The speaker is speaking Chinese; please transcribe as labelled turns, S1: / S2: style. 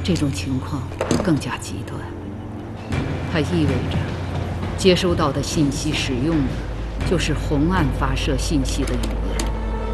S1: 这种情况更加极端，它意味着接收到的信息使用的就是红岸发射信息的语言。